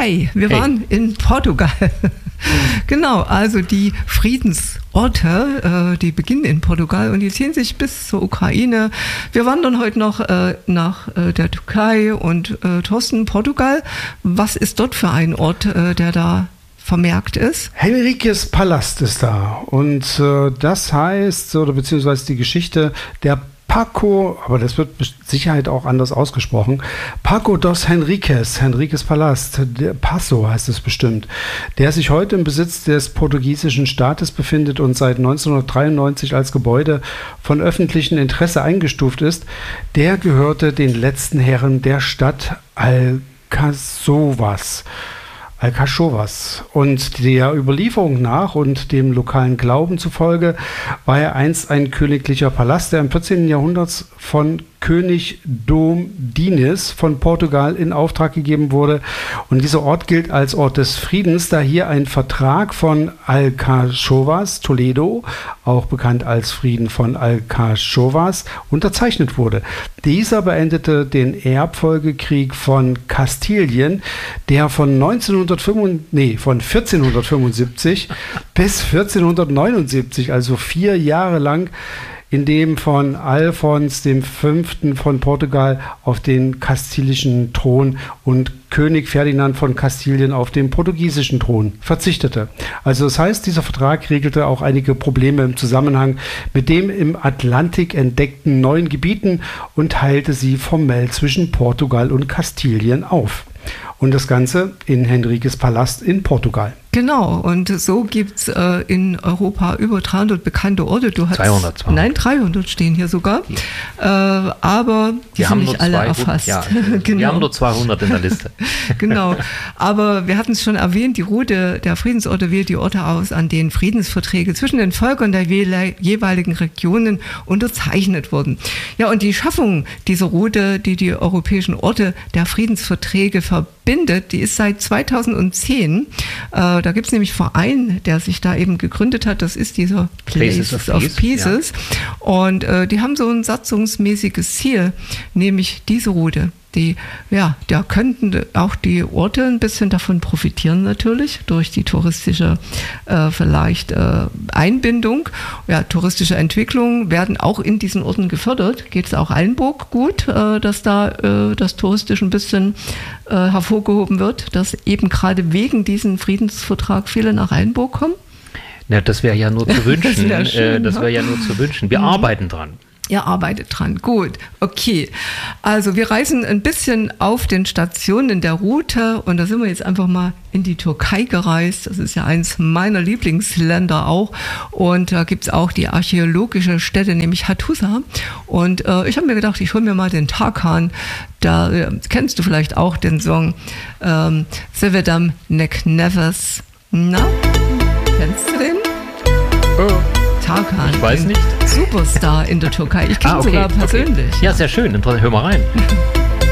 Hey, wir waren in Portugal. Genau, also die Friedensorte, die beginnen in Portugal und die ziehen sich bis zur Ukraine. Wir wandern heute noch nach der Türkei und Thorsten, Portugal. Was ist dort für ein Ort, der da vermerkt ist? Henriques Palast ist da und das heißt, oder beziehungsweise die Geschichte der Paco, aber das wird mit Sicherheit auch anders ausgesprochen, Paco dos Henriques, Henriques Palast, der Passo heißt es bestimmt, der sich heute im Besitz des portugiesischen Staates befindet und seit 1993 als Gebäude von öffentlichem Interesse eingestuft ist, der gehörte den letzten Herren der Stadt Alcachovas. Und der Überlieferung nach und dem lokalen Glauben zufolge war er einst ein königlicher Palast, der im 14. Jahrhundert von König Dom Dinis von Portugal in Auftrag gegeben wurde. Und dieser Ort gilt als Ort des Friedens, da hier ein Vertrag von Alcachovas, Toledo, auch bekannt als Frieden von Alcachovas, unterzeichnet wurde. Dieser beendete den Erbfolgekrieg von Kastilien, der von 1475 bis 1479, also 4 Jahre lang, in dem von Alfons V. von Portugal auf den kastilischen Thron und König Ferdinand von Kastilien auf den portugiesischen Thron verzichtete. Also das heißt, dieser Vertrag regelte auch einige Probleme im Zusammenhang mit dem im Atlantik entdeckten neuen Gebieten und teilte sie formell zwischen Portugal und Kastilien auf. Und das Ganze in Henriques Palast in Portugal. Genau, und so gibt es in Europa über 300 bekannte Orte. 200. Nein, 300 stehen hier sogar. Aber die sind nicht alle erfasst. Ja, genau. Wir haben nur 200 in der Liste. Genau, aber wir hatten es schon erwähnt, die Route der Friedensorte wählt die Orte aus, an denen Friedensverträge zwischen den Völkern der jeweiligen Regionen unterzeichnet wurden. Ja, und die Schaffung dieser Route, die die europäischen Orte der Friedensverträge verbindet, die ist seit 2010. Da gibt es nämlich einen Verein, der sich da eben gegründet hat. Das ist dieser Places of Pieces. Ja. Und die haben so ein satzungsmäßiges Ziel, nämlich diese Route. Da könnten auch die Orte ein bisschen davon profitieren natürlich, durch die touristische Einbindung. Ja, touristische Entwicklungen werden auch in diesen Orten gefördert. Geht es auch Eilenburg gut, dass da das touristisch ein bisschen hervorgehoben wird, dass eben gerade wegen diesem Friedensvertrag viele nach Eilenburg kommen? Ja, das wäre ja nur zu wünschen. Das wäre ja nur zu wünschen. Wir arbeiten dran. Ihr arbeitet dran, gut, okay. Also wir reisen ein bisschen auf den Stationen der Route und da sind wir jetzt einfach mal in die Türkei gereist. Das ist ja eins meiner Lieblingsländer auch und da gibt es auch die archäologische Stätte, nämlich Hattusa. Und ich habe mir gedacht, ich hole mir mal den Tarkan. Da kennst du vielleicht auch den Song Sevedam Nek Nefes. Na, kennst du den? Tarkan. Ich weiß nicht. Superstar in der Türkei. Ich kenne ihn sogar persönlich. Okay. Ja, sehr schön. Hör mal rein.